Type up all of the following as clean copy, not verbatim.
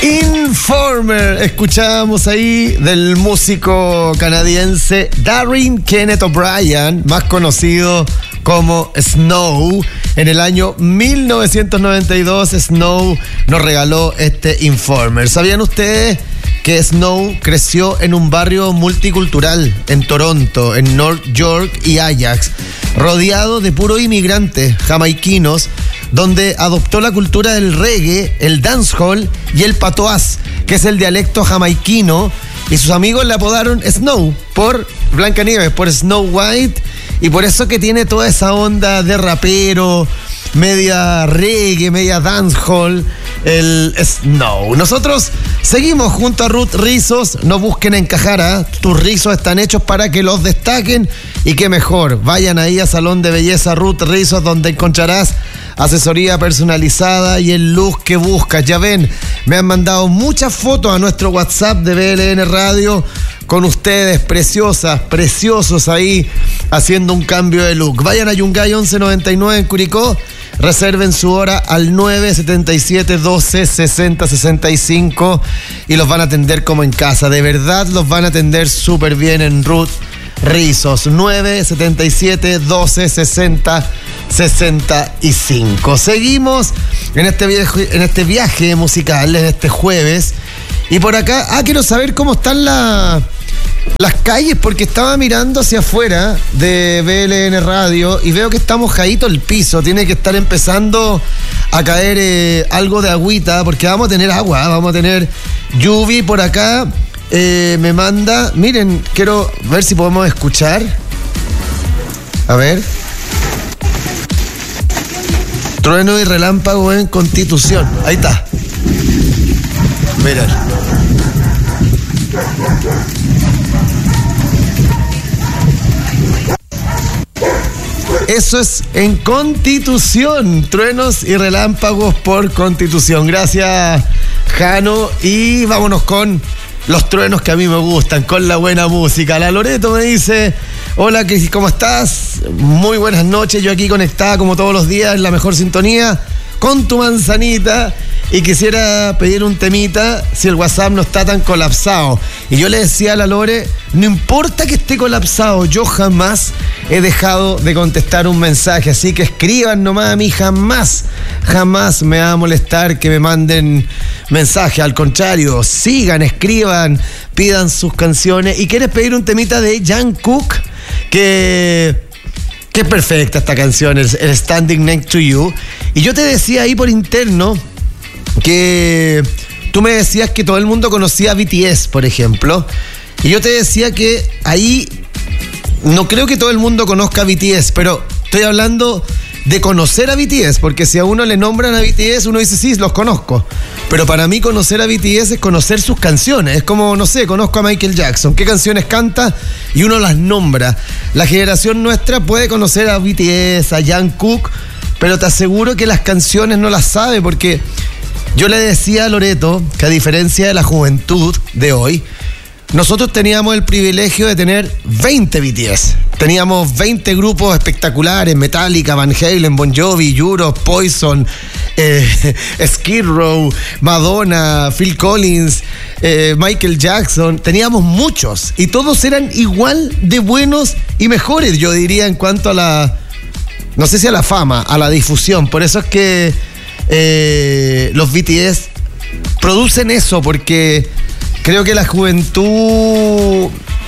Informer, escuchábamos ahí del músico canadiense Darren Kenneth O'Brien, más conocido como Snow. En el año 1992 Snow nos regaló este Informer. ¿Sabían ustedes que Snow creció en un barrio multicultural en Toronto, en North York y Ajax, rodeado de puros inmigrantes jamaiquinos, donde adoptó la cultura del reggae, el dancehall y el patois, que es el dialecto jamaiquino, y sus amigos le apodaron Snow por Blancanieves, por Snow White, y por eso que tiene toda esa onda de rapero, media reggae, media dancehall, el Snow. Nosotros seguimos junto a Ruth Rizos. No busquen encajar, ¿eh? Tus rizos están hechos para que los destaquen, y qué mejor, vayan ahí a Salón de Belleza Ruth Rizos, donde encontrarás asesoría personalizada y el look que buscas. Ya ven, me han mandado muchas fotos a nuestro WhatsApp de BLN Radio con ustedes, preciosas, preciosos ahí, haciendo un cambio de look. Vayan a Yungay 1199 en Curicó, reserven su hora al 977-12-60-65 y los van a atender como en casa. De verdad los van a atender súper bien en Ruth Rizos. 977-12-60-65. Seguimos en este viaje musical, en este jueves. Y por acá, quiero saber cómo están las calles, porque estaba mirando hacia afuera de BLN Radio y veo que está mojadito el piso. Tiene que estar empezando a caer algo de agüita, porque vamos a tener agua, vamos a tener lluvia. Por acá me manda, miren, quiero ver si podemos escuchar. A ver. Trueno y relámpago en Constitución. Ahí está. Miren. Eso es en Constitución. Truenos y relámpagos por Constitución. Gracias, Jano. Y vámonos con los truenos que a mí me gustan, con la buena música. La Loreto me dice: hola, ¿cómo estás? Muy buenas noches. Yo aquí conectada como todos los días en la mejor sintonía con tu manzanita. Y quisiera pedir un temita si el WhatsApp no está tan colapsado. Y yo le decía a la Lore, no importa que esté colapsado, yo jamás he dejado de contestar un mensaje. Así que escriban nomás a mí, jamás me va a molestar que me manden mensaje. Al contrario, sigan, escriban, pidan sus canciones. Y quieres pedir un temita de Jungkook, que es perfecta esta canción, el Standing Next to You. Y yo te decía ahí por interno que tú me decías que todo el mundo conocía a BTS, por ejemplo, y yo te decía que ahí no creo que todo el mundo conozca a BTS, pero estoy hablando de conocer a BTS, porque si a uno le nombran a BTS, uno dice, sí, los conozco, pero para mí conocer a BTS es conocer sus canciones. Es como, no sé, conozco a Michael Jackson, qué canciones canta y uno las nombra. La generación nuestra puede conocer a BTS, a Jungkook, pero te aseguro que las canciones no las sabe, porque yo le decía a Loreto que, a diferencia de la juventud de hoy, nosotros teníamos el privilegio de tener 20 BTS. Teníamos 20 grupos espectaculares: Metallica, Van Halen, Bon Jovi, Europe, Poison, Skid Row, Madonna, Phil Collins, Michael Jackson. Teníamos muchos y todos eran igual de buenos y mejores, yo diría, en cuanto a la, no sé si a la fama, a la difusión. Por eso es que los BTS producen eso, porque creo que la juventud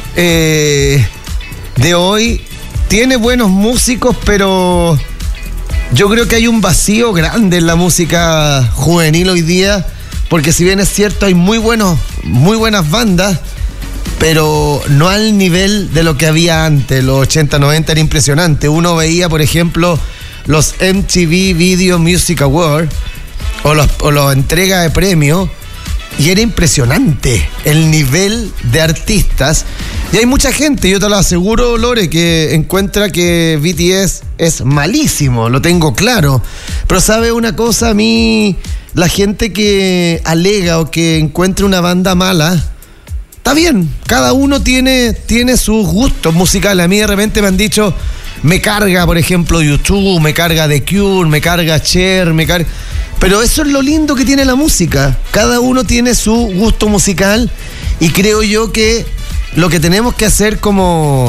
de hoy tiene buenos músicos, pero yo creo que hay un vacío grande en la música juvenil hoy día, porque si bien es cierto hay muy buenas bandas, pero no al nivel de lo que había antes. Los 80, 90 era impresionante. Uno veía, por ejemplo, los MTV Video Music Awards o las entregas de premios, y era impresionante el nivel de artistas. Y hay mucha gente, yo te lo aseguro, Lore, que encuentra que BTS es malísimo, lo tengo claro. Pero ¿sabe una cosa? A mí, la gente que alega o que encuentra una banda mala, está bien, cada uno tiene sus gustos musicales. A mí de repente me han dicho, me carga, por ejemplo, YouTube, me carga The Cure, me carga Cher, pero eso es lo lindo que tiene la música. Cada uno tiene su gusto musical y creo yo que lo que tenemos que hacer como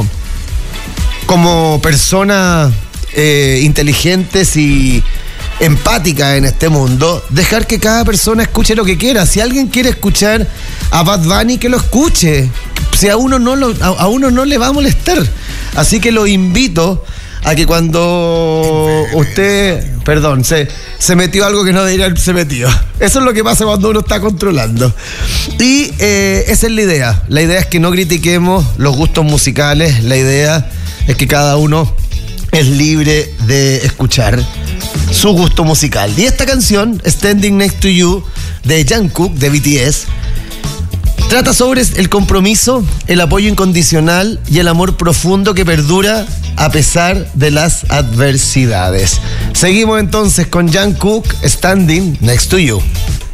personas inteligentes y empáticas en este mundo, dejar que cada persona escuche lo que quiera. Si alguien quiere escuchar a Bad Bunny, que lo escuche. Si a uno no le va a molestar. Así que lo invito a que cuando usted, perdón, se metió algo que no debería haberse metido. Eso es lo que pasa cuando uno está controlando. Y esa es la idea. La idea es que no critiquemos los gustos musicales. La idea es que cada uno es libre de escuchar su gusto musical. Y esta canción, Standing Next to You, de Jungkook, de BTS, trata sobre el compromiso, el apoyo incondicional y el amor profundo que perdura a pesar de las adversidades. Seguimos entonces con Jungkook, Standing Next to You.